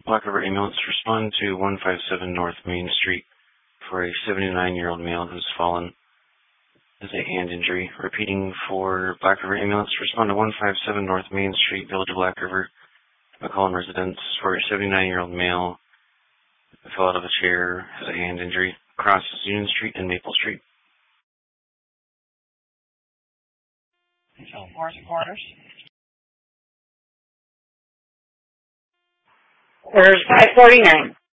Black River Ambulance, respond to 157 North Main Street for a 79-year-old male who's fallen as a hand injury. Repeating for Black River Ambulance, respond to 157 North Main Street, Village of Black River, McCollum Residence, for a 79-year-old male who fell out of a chair, has a hand injury, across Union Street and Maple Street. So, fourth quarters. Where's 549?